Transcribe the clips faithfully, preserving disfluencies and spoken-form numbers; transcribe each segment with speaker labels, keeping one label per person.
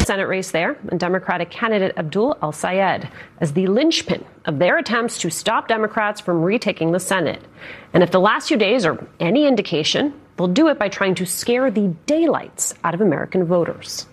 Speaker 1: Senate race there, and Democratic candidate Abdul El-Sayed as the linchpin of their attempts to stop Democrats from retaking the Senate. And if the last few days are any indication, they'll do it by trying to scare the daylights out of American voters.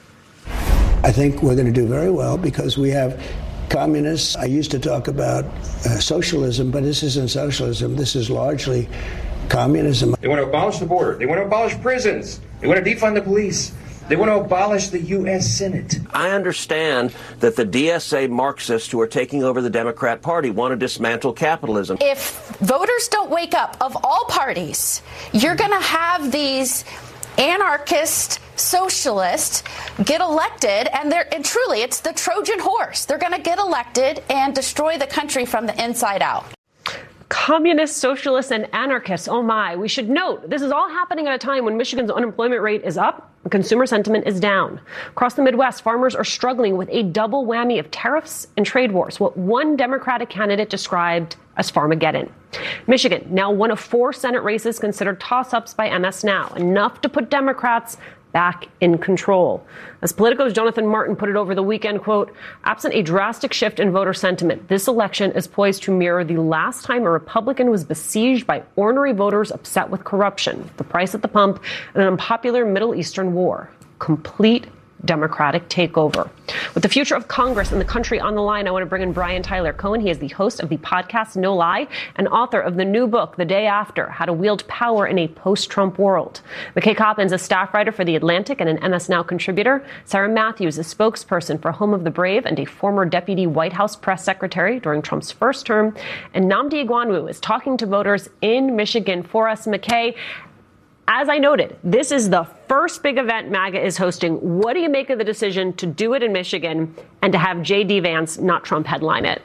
Speaker 2: I think we're going to do very well because we have communists. I used to talk about uh, socialism, but this isn't socialism. This is largely communism.
Speaker 3: They want to abolish the border. They want to abolish prisons. They want to defund the police. They want to abolish the U S Senate.
Speaker 4: I understand that the D S A Marxists who are taking over the Democrat Party want to dismantle capitalism.
Speaker 5: If voters don't wake up, of all parties, you're going to have these anarchist socialists get elected, and they're and truly it's the Trojan horse. They're going to get elected and destroy the country from the inside out.
Speaker 1: Communists, socialists, and anarchists. Oh my. We should note this is all happening at a time when Michigan's unemployment rate is up and consumer sentiment is down. Across the Midwest, farmers are struggling with a double whammy of tariffs and trade wars, what one Democratic candidate described as Farmageddon. Michigan, now one of four Senate races considered toss-ups by M S Now, enough to put Democrats back in control. As Politico's Jonathan Martin put it over the weekend, quote, absent a drastic shift in voter sentiment, this election is poised to mirror the last time a Republican was besieged by ornery voters upset with corruption, the price at the pump, and an unpopular Middle Eastern war. Complete Democratic takeover. With the future of Congress and the country on the line, I want to bring in Brian Tyler Cohen. He is the host of the podcast No Lie and author of the new book, The Day After, How to Wield Power in a Post-Trump World. McKay Coppins, a staff writer for The Atlantic and an M S Now contributor. Sarah Matthews, a spokesperson for Home of the Brave and a former deputy White House press secretary during Trump's first term. And Nnamdi Egwuonwu is talking to voters in Michigan for us. McKay, as I noted, this is the first big event MAGA is hosting. What do you make of the decision to do it in Michigan and to have J D. Vance, not Trump, headline it?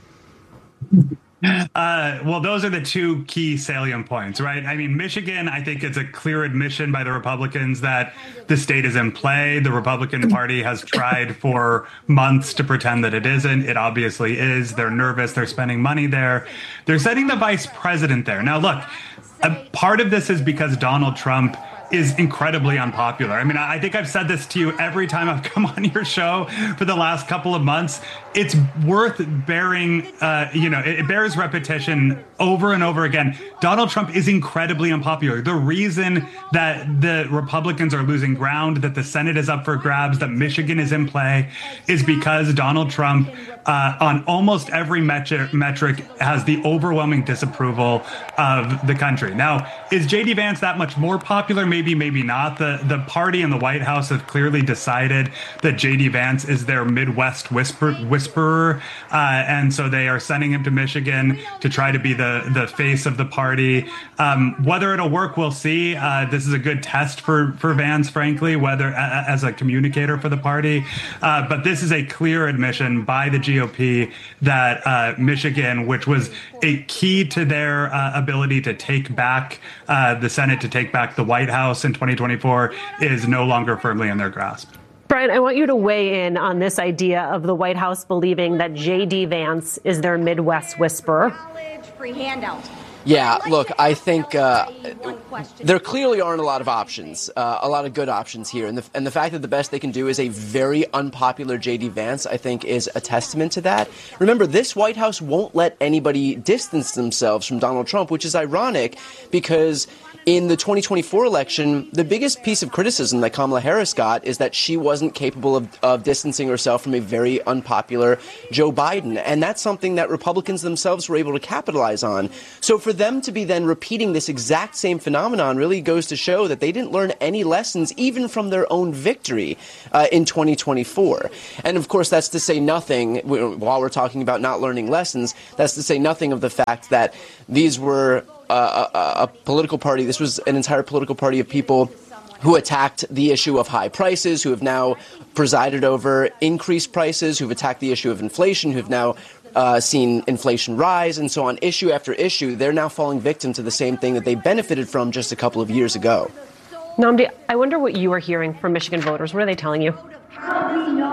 Speaker 6: Uh, well, those are the two key salient points, right? I mean, Michigan, I think it's a clear admission by the Republicans that the state is in play. The Republican Party has tried for months to pretend that it isn't. It obviously is. They're nervous. They're spending money there. They're setting the vice president there. Now, look, a part of this is because Donald Trump is incredibly unpopular. I mean, I think I've said this to you every time I've come on your show for the last couple of months. It's worth bearing, uh, you know, it, it bears repetition over and over again. Donald Trump is incredibly unpopular. The reason that the Republicans are losing ground, that the Senate is up for grabs, that Michigan is in play, is because Donald Trump, uh, on almost every metric, metric, has the overwhelming disapproval of the country. Now, is J D. Vance that much more popular? Maybe, maybe not. The the party and the White House have clearly decided that J D. Vance is their Midwest whisper, whisperer, uh, and so they are sending him to Michigan to try to be the, the face of the party. Um, whether it'll work, we'll see. Uh, this is a good test for, for Vance, frankly, whether uh, as a communicator for the party. Uh, but this is a clear admission by the G O P that uh, Michigan, which was a key to their uh, ability to take back uh, the Senate, to take back the White House in twenty twenty-four, is no longer firmly in their grasp.
Speaker 1: Brian, I want you to weigh in on this idea of the White House believing that J D. Vance is their Midwest whisperer.
Speaker 7: Free handout.
Speaker 8: Yeah, look, I think uh, there clearly aren't a lot of options, uh, a lot of good options here. And the, and the fact that the best they can do is a very unpopular J D. Vance, I think, is a testament to that. Remember, this White House won't let anybody distance themselves from Donald Trump, which is ironic because in the twenty twenty-four election, the biggest piece of criticism that Kamala Harris got is that she wasn't capable of, of distancing herself from a very unpopular Joe Biden. And that's something that Republicans themselves were able to capitalize on. So for them to be then repeating this exact same phenomenon really goes to show that they didn't learn any lessons even from their own victory uh, in twenty twenty-four. And of course, that's to say nothing, while we're talking about not learning lessons, that's to say nothing of the fact that these were Uh, a, a political party. This was an entire political party of people who attacked the issue of high prices, who have now presided over increased prices, who've attacked the issue of inflation, who've now uh, seen inflation rise, and so on. Issue after issue, they're now falling victim to the same thing that they benefited from just a couple of years ago.
Speaker 1: Nnamdi, I wonder what you are hearing from Michigan voters. What are they telling you?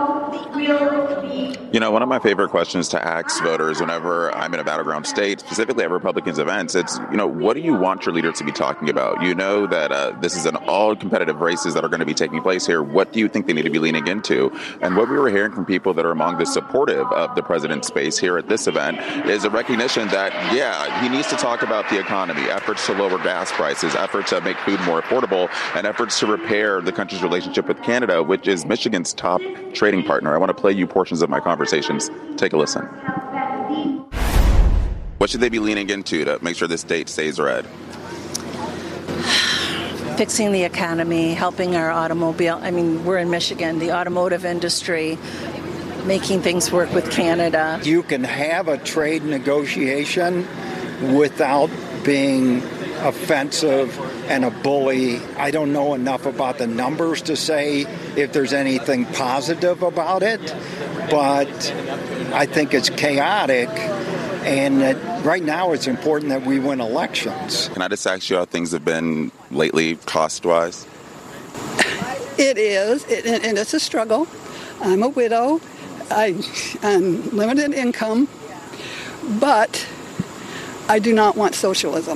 Speaker 7: You know, one of my favorite questions to ask voters whenever I'm in a battleground state, specifically at Republicans events, it's, you know, what do you want your leader to be talking about? You know that uh, this is an all competitive races that are going to be taking place here. What do you think they need to be leaning into? And what we were hearing from people that are among the supportive of the president's base here at this event is a recognition that, yeah, he needs to talk about the economy, efforts to lower gas prices, efforts to make food more affordable, and efforts to repair the country's relationship with Canada, which is Michigan's top trading partner. I want to play you portions of my conversations. Take a listen. What should they be leaning into to make sure this state stays red?
Speaker 9: Fixing the economy, helping our automobile. I mean, we're in Michigan, the automotive industry, making things work with Canada.
Speaker 10: You can have a trade negotiation without being offensive and a bully. I don't know enough about the numbers to say if there's anything positive about it, but I think it's chaotic, and it, right now it's important that we win elections.
Speaker 7: Can I just ask you how things have been lately, cost-wise?
Speaker 11: It is, it, and it's a struggle. I'm a widow. I, I'm limited income, but I do not want socialism.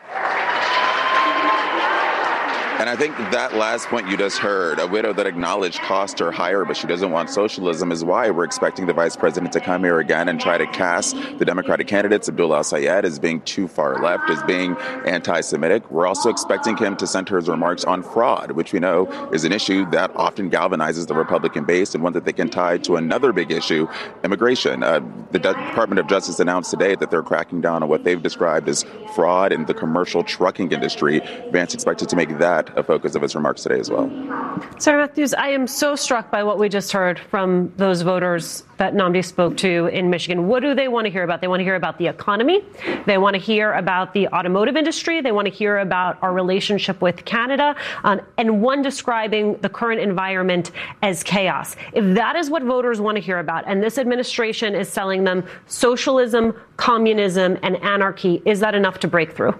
Speaker 7: And I think that last point you just heard, a widow that acknowledged costs are higher, but she doesn't want socialism, is why we're expecting the vice president to come here again and try to cast the Democratic candidates, Abdul El-Sayed, as being too far left, as being anti-Semitic. We're also expecting him to center his remarks on fraud, which we know is an issue that often galvanizes the Republican base and one that they can tie to another big issue, immigration. Uh, the De- Department of Justice announced today that they're cracking down on what they've described as fraud in the commercial trucking industry. Vance expected to make that a focus of his remarks today as well.
Speaker 1: Sarah Matthews, I am so struck by what we just heard from those voters that Nnamdi spoke to in Michigan. What do they want to hear about? They want to hear about the economy. They want to hear about the automotive industry. They want to hear about our relationship with Canada, um, and one describing the current environment as chaos. If that is what voters want to hear about, and this administration is selling them socialism, communism, and anarchy, is that enough to break through?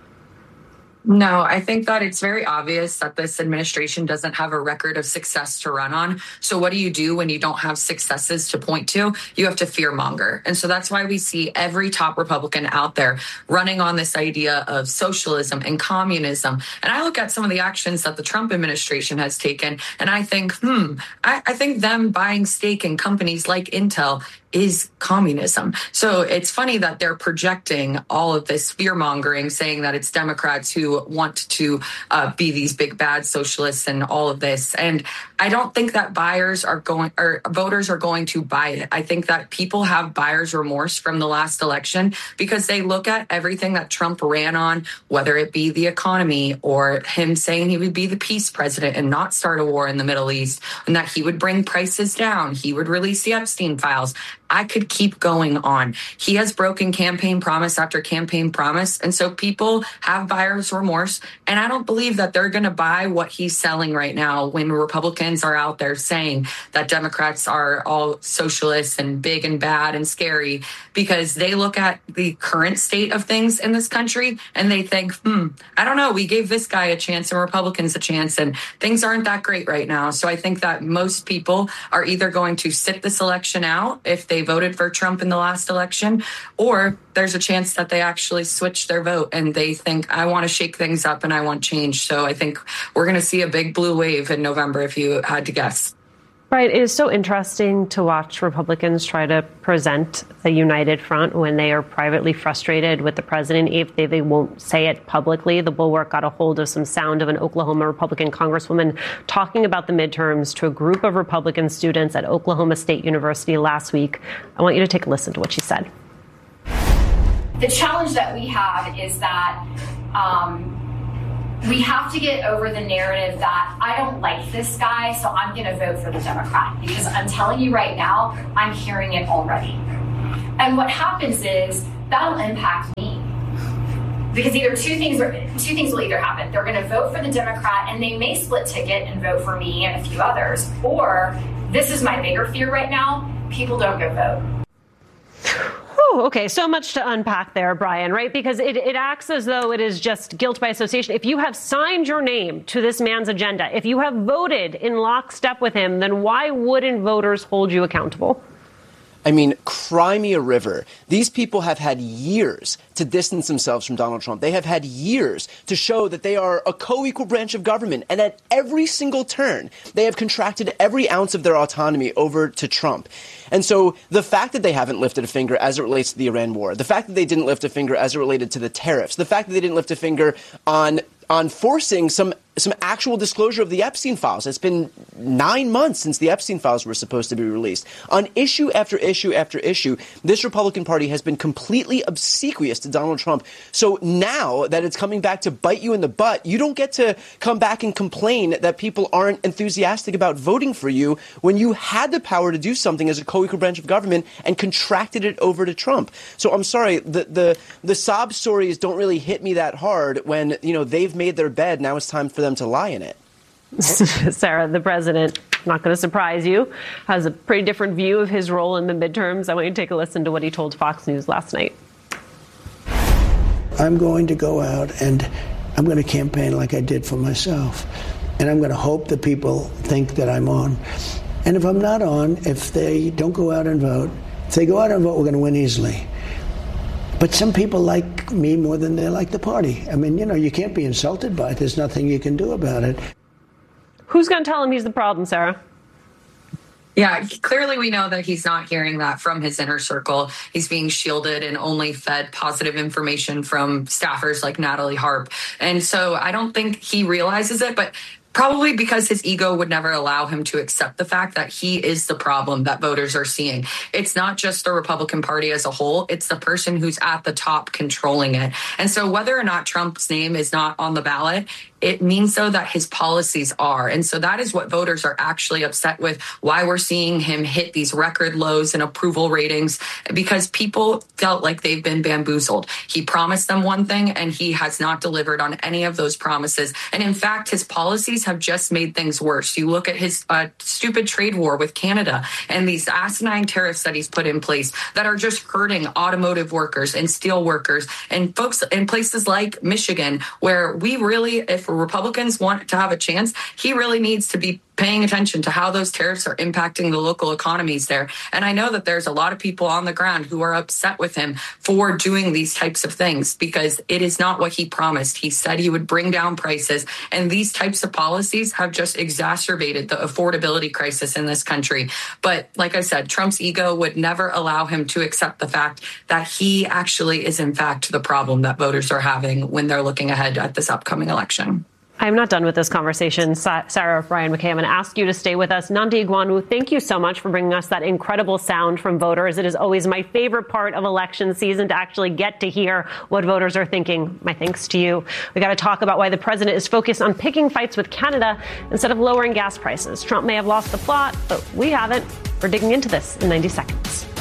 Speaker 12: No, I think that it's very obvious that this administration doesn't have a record of success to run on. So what do you do when you don't have successes to point to? You have to fearmonger. And so that's why we see every top Republican out there running on this idea of socialism and communism. And I look at some of the actions that the Trump administration has taken, and I think, hmm, I, I think them buying stake in companies like Intel is communism. So it's funny that they're projecting all of this fear mongering, saying that it's Democrats who want to uh, be these big bad socialists and all of this. And I don't think that buyers are going, or voters are going to buy it. I think that people have buyer's remorse from the last election because they look at everything that Trump ran on, whether it be the economy or him saying he would be the peace president and not start a war in the Middle East, and that he would bring prices down. He would release the Epstein files. I could keep going on. He has broken campaign promise after campaign promise. And so people have buyer's remorse. And I don't believe that they're going to buy what he's selling right now when Republicans are out there saying that Democrats are all socialists and big and bad and scary, because they look at the current state of things in this country and they think, hmm, I don't know, we gave this guy a chance and Republicans a chance and things aren't that great right now. So I think that most people are either going to sit this election out if they voted for Trump in the last election, or there's a chance that they actually switch their vote and they think, I want to shake things up and I want change. So I think we're going to see a big blue wave in November, if you had to guess.
Speaker 1: Right. It is so interesting to watch Republicans try to present a united front when they are privately frustrated with the president, if they, they won't say it publicly. The Bulwark got a hold of some sound of an Oklahoma Republican congresswoman talking about the midterms to a group of Republican students at Oklahoma State University last week. I want you to take a listen to what she said.
Speaker 13: The challenge that we have is that um, we have to get over the narrative that I don't like this guy, so I'm going to vote for the Democrat. Because I'm telling you right now, I'm hearing it already. And what happens is that'll impact me. Because either two things are, two things will either happen. They're going to vote for the Democrat, and they may split ticket and vote for me and a few others. Or, this is my bigger fear right now, people don't go vote.
Speaker 1: Whew, okay, so much to unpack there, Brian, right? Because it, it acts as though it is just guilt by association. If you have signed your name to this man's agenda, if you have voted in lockstep with him, then why wouldn't voters hold you accountable?
Speaker 8: I mean, cry me a river. These people have had years to distance themselves from Donald Trump. They have had years to show that they are a co-equal branch of government. And at every single turn, they have contracted every ounce of their autonomy over to Trump. And so the fact that they haven't lifted a finger as it relates to the Iran war, the fact that they didn't lift a finger as it related to the tariffs, the fact that they didn't lift a finger on on forcing some some actual disclosure of the Epstein files. It's been nine months since the Epstein files were supposed to be released. On issue after issue after issue, this Republican Party has been completely obsequious to Donald Trump. So now that it's coming back to bite you in the butt, you don't get to come back and complain that people aren't enthusiastic about voting for you when you had the power to do something as a co-equal branch of government and contracted it over to Trump. So I'm sorry, the the the sob stories don't really hit me that hard when, you know, they've made their bed. Now it's time for them to lie in it.
Speaker 1: Sarah, the president, not going to surprise you, has a pretty different view of his role in the midterms. I want you to take a listen to what he told Fox News last night.
Speaker 2: I'm going to go out and I'm going to campaign like I did for myself. And I'm going to hope that people think that I'm on. And if I'm not on, if they don't go out and vote, if they go out and vote, we're going to win easily. But some people like me more than they like the party. I mean, you know, you can't be insulted by it. There's nothing you can do about it.
Speaker 1: Who's going to tell him he's the problem, Sarah?
Speaker 12: Yeah, clearly we know that he's not hearing that from his inner circle. He's being shielded and only fed positive information from staffers like Natalie Harp. And so I don't think he realizes it, but probably because his ego would never allow him to accept the fact that he is the problem that voters are seeing. It's not just the Republican Party as a whole. It's the person who's at the top controlling it. And so whether or not Trump's name is not on the ballot, it means, though, that his policies are. And so that is what voters are actually upset with, why we're seeing him hit these record lows in approval ratings, because people felt like they've been bamboozled. He promised them one thing, and he has not delivered on any of those promises. And in fact, his policies have just made things worse. You look at his uh, stupid trade war with Canada and these asinine tariffs that he's put in place that are just hurting automotive workers and steel workers and folks in places like Michigan, where we really, if Republicans want to have a chance, he really needs to be paying attention to how those tariffs are impacting the local economies there. And I know that there's a lot of people on the ground who are upset with him for doing these types of things because it is not what he promised. He said he would bring down prices, and these types of policies have just exacerbated the affordability crisis in this country. But like I said, Trump's ego would never allow him to accept the fact that he actually is in fact the problem that voters are having when they're looking ahead at this upcoming election.
Speaker 1: I'm not done with this conversation. Sarah, Brian McKay, I'm going to ask you to stay with us. Nnamdi Egwonu, thank you so much for bringing us that incredible sound from voters. It is always my favorite part of election season to actually get to hear what voters are thinking. My thanks to you. We got to talk about why the president is focused on picking fights with Canada instead of lowering gas prices. Trump may have lost the plot, but we haven't. We're digging into this in ninety seconds.